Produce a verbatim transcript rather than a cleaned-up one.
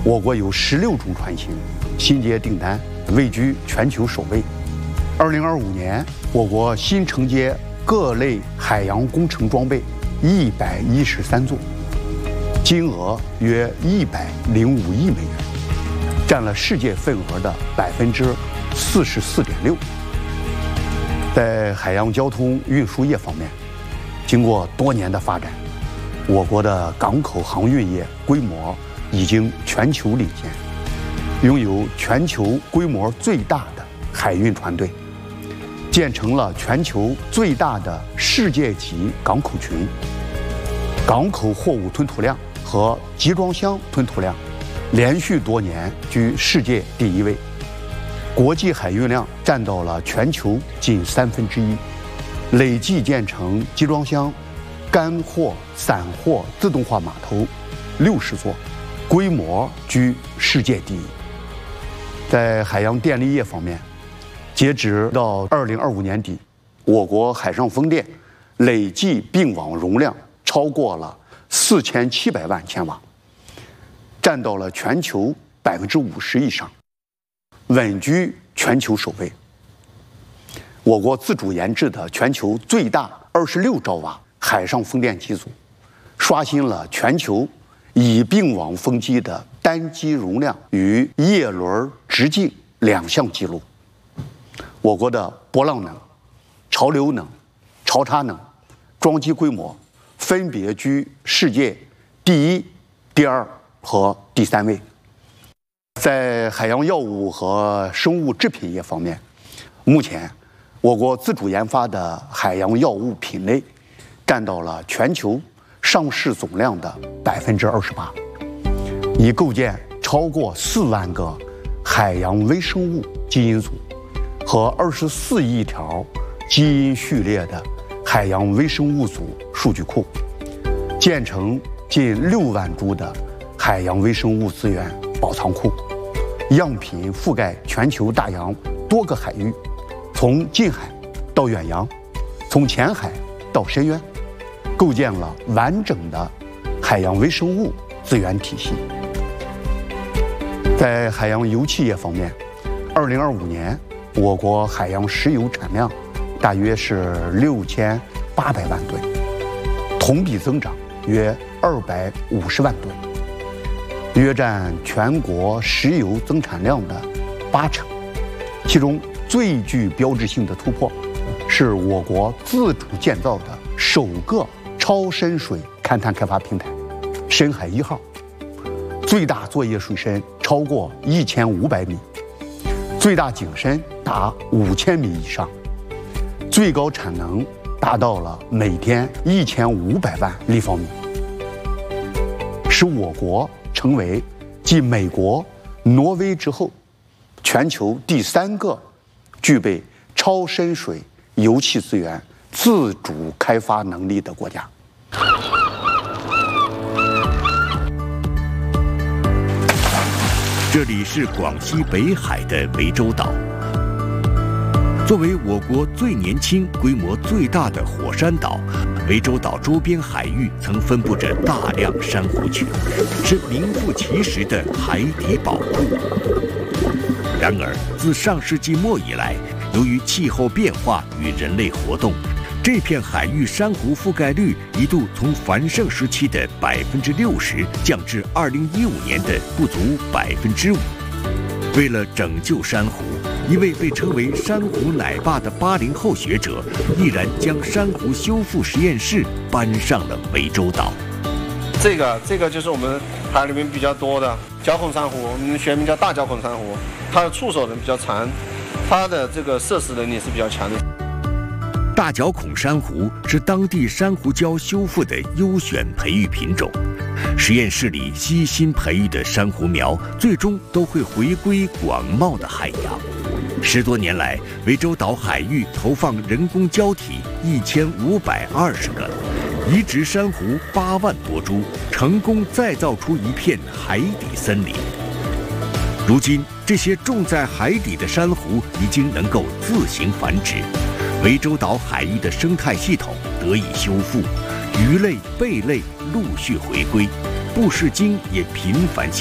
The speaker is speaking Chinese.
我国有十六种船型，新接订单位居全球首位。二零二五年，我国新承接各类海洋工程装备一百一十三座，金额约一百零五亿美元，占了世界份额的百分之四十四点六。在海洋交通运输业方面，经过多年的发展，我国的港口航运业规模已经全球领先，拥有全球规模最大的海运船队，建成了全球最大的世界级港口群。港口货物吞吐量和集装箱吞吐量连续多年居世界第一位，国际海运量占到了全球近三分之一，累计建成集装箱、干货、散货自动化码头六十座，规模居世界第一。在海洋电力业方面，截止到二零二五年底，我国海上风电累计并网容量超过了四千七百万千瓦，占到了全球百分之五十以上，稳居全球首位。我国自主研制的全球最大二十六兆瓦海上风电机组，刷新了全球已并网风机的单机容量与叶轮直径两项纪录。我国的波浪能、潮流能、潮差能装机规模分别居世界第一、第二和第三位。在海洋药物和生物制品业方面，目前我国自主研发的海洋药物品类占到了全球上市总量的百分之二十八，已构建超过四万个海洋微生物基因组和二十四亿条基因序列的海洋微生物组数据库，建成近六万株的海洋微生物资源保藏库，样品覆盖全球大洋多个海域，从近海到远洋，从浅海到深渊，构建了完整的海洋微生物资源体系。在海洋油气业方面，二零二五年我国海洋石油产量大约是六千八百万吨，同比增长约二百五十万吨，约占全国石油增产量的八成。其中最具标志性的突破，是我国自主建造的首个超深水勘探开发平台“深海一号”，最大作业水深超过一千五百米，最大井深达五千米以上，最高产能达到了每天一千五百万立方米，使我国成为继美国、挪威之后，全球第三个具备超深水油气资源自主开发能力的国家。 这里是广西北海的涠洲岛。作为我国最年轻、规模最大的火山岛，涠洲岛周边海域曾分布着大量珊瑚群，是名副其实的海底宝库。然而，自上世纪末以来，由于气候变化与人类活动，这片海域珊瑚覆盖率一度从繁盛时期的百分之六十降至二零一五年的不足百分之五。为了拯救珊瑚，一位被称为“珊瑚奶爸”的八零后学者，毅然将珊瑚修复实验室搬上了涠洲岛。 这个这个就是我们海里面比较多的角孔珊瑚，我们学名叫大角孔珊瑚，它的触手能比较长，它的这个摄食能力是比较强的。 大角孔珊瑚是当地珊瑚礁修复的优选培育品种，实验室里悉心培育的珊瑚苗，最终都会回归广袤的海洋。十多年来，涠洲岛海域投放人工礁体一千五百二十个，移植珊瑚八万多株，成功再造出一片海底森林。如今，这些种在海底的珊瑚已经能够自行繁殖。涠洲岛海域的生态系统得以修复，鱼类、贝类陆续回归，布氏鲸也频繁